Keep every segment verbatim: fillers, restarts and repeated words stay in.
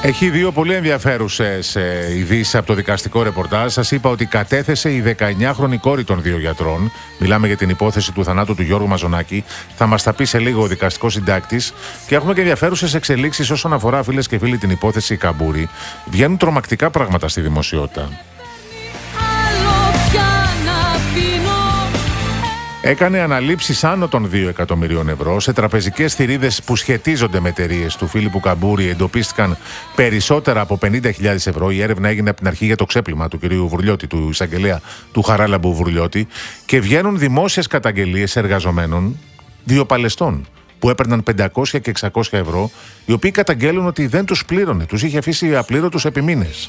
Έχει δύο πολύ ενδιαφέρουσες ε, ειδήσεις από το δικαστικό ρεπορτάζ. Σας είπα ότι κατέθεσε η δεκαεννιάχρονη κόρη των δύο γιατρών. Μιλάμε για την υπόθεση του θανάτου του Γιώργου Μαζονάκη. Θα μας τα πει σε λίγο ο δικαστικός συντάκτης. Και έχουμε και ενδιαφέρουσες εξελίξεις όσον αφορά, φίλες και φίλοι, την υπόθεση Καμπούρη. Βγαίνουν τρομακτικά πράγματα στη δημοσιότητα. Έκανε αναλήψεις άνω των δύο εκατομμυρίων ευρώ. Σε τραπεζικές θηρίδες που σχετίζονται με εταιρείες του Φίλιππου Καμπούρη εντοπίστηκαν περισσότερα από πενήντα χιλιάδες ευρώ. Η έρευνα έγινε από την αρχή για το ξέπλυμα του κυρίου Βουρλιώτη, του εισαγγελέα του Χαράλαμπου Βουρλιώτη. Και βγαίνουν δημόσιες καταγγελίες εργαζομένων διοπαλαιστών που έπαιρναν πεντακόσια και εξακόσια ευρώ, οι οποίοι καταγγέλουν ότι δεν τους πλήρωνε, τους είχε αφήσει απλήρωτους επί μήνες.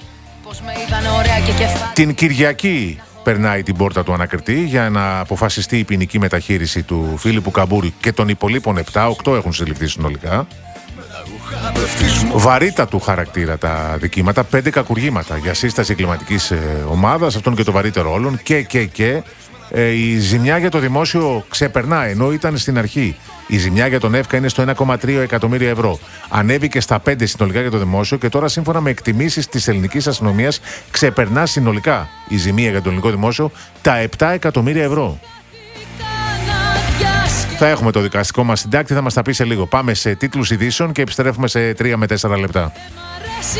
Την Κυριακή περνάει την πόρτα του ανακριτή για να αποφασιστεί η ποινική μεταχείριση του Φίλιππου Καμπούρη και των υπολείπων επτά, οκτώ έχουν συλληφθεί συνολικά. Βαρύτατου χαρακτήρα τα δικήματα, πέντε κακουργήματα για σύσταση εγκληματικής ομάδας, αυτόν και το βαρύτερο όλων, και και και ε, η ζημιά για το δημόσιο ξεπερνά, ενώ ήταν στην αρχή. Η ζημιά για τον ΕΦΚΑ είναι στο ένα κόμμα τρία εκατομμύρια ευρώ. Ανέβηκε στα πέντε συνολικά για το δημόσιο και τώρα, σύμφωνα με εκτιμήσεις της ελληνικής αστυνομίας, ξεπερνά συνολικά η ζημία για το ελληνικό δημόσιο τα επτά εκατομμύρια ευρώ. Θα έχουμε το δικαστικό μας συντάκτη, θα μας τα πει σε λίγο. Πάμε σε τίτλους ειδήσεων και επιστρέφουμε σε τρία με τέσσερα λεπτά.